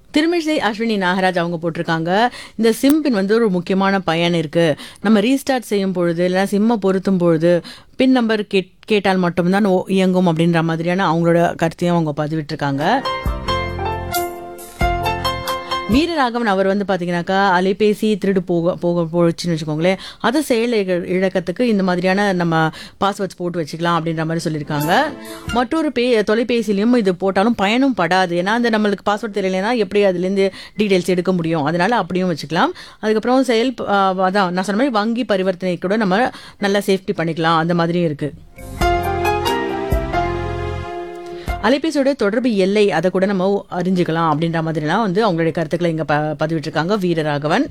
திருமிழிசை அஸ்வினி நாகராஜ் அவங்க போட்டிருக்காங்க. இந்த சிம் பின் வந்து ஒரு முக்கியமான பயன் இருக்கு. நம்ம ரீஸ்டார்ட் செய்யும் பொழுது இல்லைனா சிம்மை பொருத்தும் பொழுது பின் நம்பர் கேட்டால் மட்டும்தான் இயங்கும் அப்படின்ற மாதிரியான அவங்களோட கருத்தையும் அவங்க பதிவிட்டிருக்காங்க. வீரராகவன் அவர் வந்து பார்த்தீங்கன்னாக்கா அலைபேசி திருடு போச்சுன்னு வச்சுக்கோங்களேன், அதை செயல் இழக்கத்துக்கு இந்த மாதிரியான நம்ம பாஸ்வேர்ட்ஸ் போட்டு வச்சுக்கலாம் அப்படின்ற மாதிரி சொல்லியிருக்காங்க. மற்றொரு தொலைபேசிலையும் இது போட்டாலும் பயனும் படாது. ஏன்னா அந்த நம்மளுக்கு பாஸ்வேர்ட் தெரியலைன்னா எப்படி அதுலேருந்து டீட்டெயில்ஸ் எடுக்க முடியும், அதனால அப்படியும் வச்சுக்கலாம். அதுக்கப்புறம் அதான் நான் சொன்ன மாதிரி வங்கி பரிவர்த்தனை கூட நம்ம நல்லா சேஃப்டி பண்ணிக்கலாம், அந்த மாதிரியும் இருக்குது. அலைபேசியோட தொடர்பு எல்லை அதை கூட நம்ம அறிஞ்சிக்கலாம் அப்படின்ற மாதிரிலாம் வந்து அவங்களுடைய கருத்துக்களை இங்க பதிவிட்டிருக்காங்க வீரராகவன்.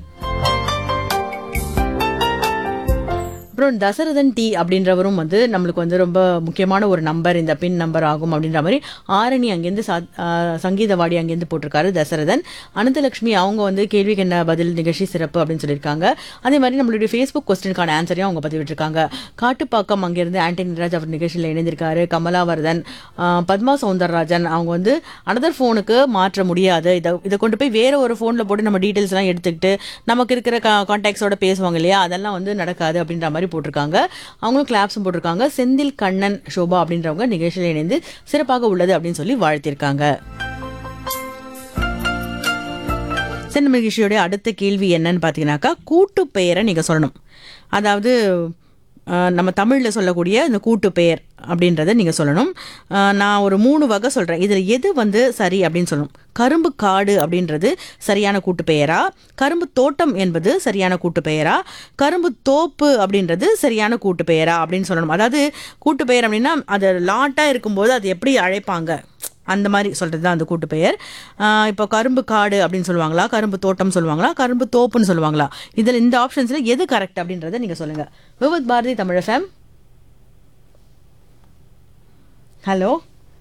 அப்புறம் தசரதன் டி அப்படின்றவரும் வந்து நம்மளுக்கு வந்து ரொம்ப முக்கியமான ஒரு நம்பர், இந்த பின் நம்பர் ஆகும் அப்படின்ற மாதிரி ஆரணி அங்கேருந்து சங்கீதவாடி அங்கேருந்து போட்டிருக்காரு தசரதன். அனந்தலட்சுமி அவங்க வந்து கேள்விக்கு என்ன பதில் நிகழ்ச்சி சிறப்பு அப்படின்னு சொல்லியிருக்காங்க. அதே மாதிரி நம்மளுடைய ஃபேஸ்புக் கொஸ்டினுக்கான ஆன்சரையும் அவங்க பதிவிட்டிருக்காங்க. காட்டுப்பாக்கம் அங்கேருந்து ஆண்டனி ராஜ் அவர் நிகழ்ச்சியில் இணைந்திருக்காரு. கமலாவர்தன், பத்மா சௌந்தரராஜன் அவங்க வந்து அனதர் ஃபோனுக்கு மாற்ற முடியாது, இதை கொண்டு போய் வேற ஒரு ஃபோனில் போட்டு நம்ம டீட்டெயில்ஸ்லாம் எடுத்துக்கிட்டு நமக்கு இருக்கிற கான்டாக்ட்ஸோட பேசுவாங்க இல்லையா, அதெல்லாம் வந்து நடக்காது அப்படின்ற மாதிரி போட்டிருக்காங்க. அவங்களும் கிளாப்ஸும் போட்டிருக்காங்க. செந்தில் கண்ணன் சோபா அப்படின்றவங்க நிகழ்ச்சியில் இணைந்து சிறப்பாக உள்ளது அப்படின்னு சொல்லி வாழ்த்திருக்காங்க. சென்னை நிகழ்ச்சியோட அடுத்த கேள்வி என்னன்னு பார்த்தீங்கன்னாக்கா, கூட்டு பெயரை நீங்க சொல்லணும். அதாவது நம்ம தமிழில் சொல்லக்கூடிய இந்த கூட்டு பெயர் அப்படின்றத நீங்கள் சொல்லணும். நான் ஒரு 3 வகை சொல்கிறேன், இதில் எது வந்து சரி அப்படின்னு சொல்லணும். கரும்பு காடு அப்படின்றது சரியான கூட்டு பெயரா, கரும்பு தோட்டம் என்பது சரியான கூட்டு பெயரா, கரும்பு தோப்பு அப்படின்றது சரியான கூட்டு பெயரா அப்படின்னு சொல்லணும். அதாவது கூட்டு பெயர் அப்படின்னா அது லாட்டாக இருக்கும்போது அது எப்படி அழைப்பாங்க அந்த மாதிரி சொல்கிறது தான் அந்த கூட்டு பெயர். இப்போ கரும்பு காடு அப்படின்னு சொல்லுவாங்களா, கரும்பு தோட்டம் சொல்லுவாங்களா, கரும்பு தோப்புன்னு சொல்லுவாங்களா, இதில் இந்த ஆப்ஷன்ஸில் எது கரெக்ட் அப்படின்றத நீங்கள் சொல்லுங்கள். Vividh Bharathi Tamil FM. Hello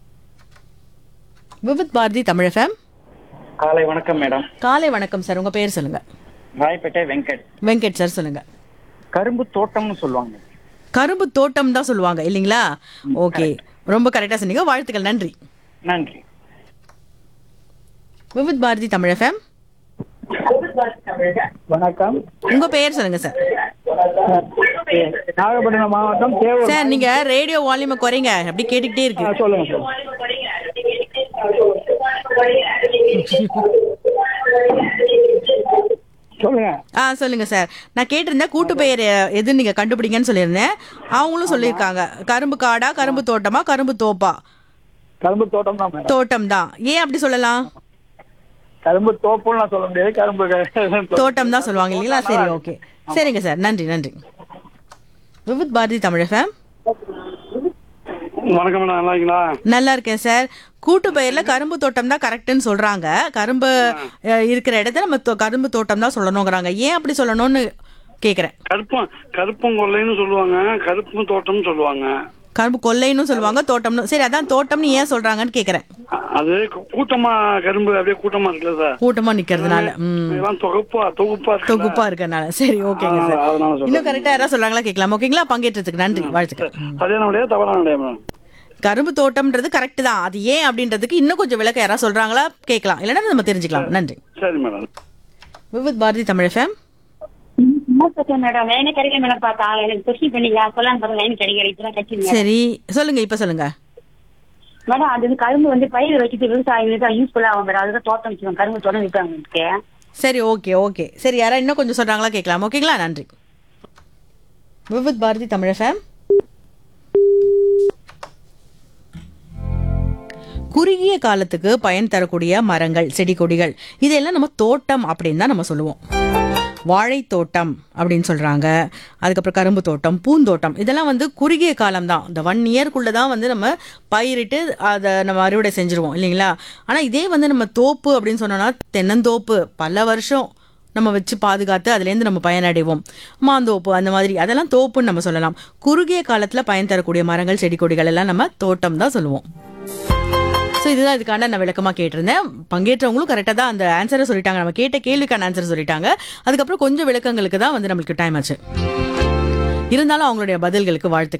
Vividh Bharathi Tamil FM. காலை வணக்கம் மேடம். காலை வணக்கம் சார், உங்கள் பேர் சொல்லுங்கள். ராயப்பேட்டை வெங்கட். வெங்கட் சார் சொல்லுங்கள். கரும்பு தோட்டம்னு சொல்லுவாங்க. கரும்பு தோட்டம் தான் சொல்லுவாங்க இல்லைங்களா? ஓகே, ரொம்ப கரெக்டாக சொன்னீங்க, வாழ்த்துக்கள், நன்றி. நன்றி. விவித் பாரதி தமிழ் எஃப்எம். வணக்கம். உங்க பெயர் சொல்லுங்க சார். நாகப்பட்டினம் மாவட்டம் சார் நீங்க ரேடியோ வால்யூமை குறைங்க, அப்படி கேட்டுக்கிட்டே இருக்கு. சொல்லுங்க. சொல்லுங்க. சொல்லுங்க சார். நான் கேட்டிருந்தேன் கூட்டு பெயர் எதுன்னு நீங்க கண்டுபிடிங்கன்னு சொல்லியிருந்தேன். அவங்களும் சொல்லியிருக்காங்க கரும்பு காடா, கரும்பு தோட்டமா, கரும்பு தோப்பா. கரும்பு தோட்டம் தான். தோட்டம் தான். ஏன் அப்படி சொல்லலாம்? கரும்பு தோப்புன்னு சொல்ல முடியாது, கரும்பு தோட்டம் தான் சொல்லுவாங்க இல்லைங்களா? சரி, ஓகே, சரிங்க சார், நன்றி நன்றி. விவித் பாரதி தமிழ் எஃப்எம். வணக்கம் மேடம், நல்லா இருக்கீங்களா? நல்லா இருக்கேன் சார். கூட்டு பெயர்ல கரும்பு தோட்டம் தான் கரெக்ட்னு சொல்றாங்க. கரும்பு இருக்கிற இடத்த நம்ம கரும்பு தோட்டம் தான் சொல்லணுங்கிறாங்க. ஏன் அப்படி சொல்லணும்னு கேக்குறேன். கருப்பும் கொள்ளைன்னு சொல்லுவாங்க, கருப்பும் தோட்டம்னு சொல்லுவாங்க. கரும்பு கொள்ளைன்னு சொல்லுவாங்க, தோட்டம்னு. சரி, அதான் தோட்டம்னு ஏன் சொல்றாங்கன்னு கேக்குறேன். அது கூட்டமா கரும்பு அப்படியே கூட்டமா இருக்குல்ல சார், கூட்டமா நிக்கிறதுனால, தொகுப்பா இருக்கறனால. சரி, ஓகேங்க சார். இன்னும் கரெக்டா யாராவது சொல்றாங்களா கேட்கலாம். ஓகேங்களா? பங்கேற்றதுக்கு நன்றி, வாழ்த்துக்கள். கரும்பு தோட்டம்ன்றது கரெக்ட் தான். அது ஏன் அப்படின்றதுக்கு இன்னும் கொஞ்சம் விளக்கம் யாராவது சொல்றாங்களா கேட்கலாம், இல்லைன்னா நம்ம தெரிஞ்சுக்கலாம். நன்றி. சரி மேடம். விவித் பாரதி தமிழ் எஃப்எம். சரி, சொல்லுங்க, இப்ப சொல்லுங்க மேடம். அது கரும்பு வந்து பயிர் வச்சுட்டு விவசாயிகளுக்கு யூஸ்ஃபுல்லா ஆகும் மேடம், அதுதான் தோட்டம் வச்சுக்கோங்க, கரும்பு தோட்டம் விற்காங்க. சரி, ஓகே ஓகே. சரி, யாரா இன்னும் கொஞ்சம் சொல்றாங்களா கேட்கலாம். ஓகேங்களா? நன்றி. விவித் பாரதி தமிழ் எஃப்எம். குறுகிய காலத்துக்கு பயன் தரக்கூடிய மரங்கள், செடி கொடிகள், இதெல்லாம் நம்ம தோட்டம் அப்படின்னு தான் நம்ம சொல்லுவோம். வாழைத்தோட்டம் அப்படின்னு சொல்றாங்க. அதுக்கப்புறம் கரும்பு தோட்டம், பூந்தோட்டம், இதெல்லாம் வந்து குறுகிய காலம் தான். இந்த 1 இயர்க்குள்ள தான் வந்து நம்ம பயிரிட்டு அதை நம்ம அறுவடை செஞ்சிருவோம் இல்லைங்களா? ஆனால் இதே வந்து நம்ம தோப்பு அப்படின்னு சொன்னோம்னா, தென்னந்தோப்பு பல வருஷம் நம்ம வச்சு பாதுகாத்து அதுலேருந்து நம்ம பயனடைவோம். மாந்தோப்பு அந்த மாதிரி, அதெல்லாம் தோப்புன்னு நம்ம சொல்லலாம். குறுகிய காலத்தில் பயன் தரக்கூடிய மரங்கள், செடி கொடிகள் எல்லாம் நம்ம தோட்டம் தான் சொல்லுவோம். ஸோ இதுதான் இதுக்கான நான் விளக்கமாக கேட்டிருந்தேன். பங்கேற்றவங்களும் கரெக்டாக தான் அந்த ஆன்சரை சொல்லிட்டாங்க. நம்ம கேட்ட கேள்விக்கான ஆன்சர் சொல்லிட்டாங்க. அதுக்கப்புறம் கொஞ்சம் விளக்கங்களுக்கு தான் வந்து நம்மளுக்கு டைம் ஆச்சு. இருந்தாலும் அவங்களுடைய பதில்களுக்கு வாழ்த்துக்கள்.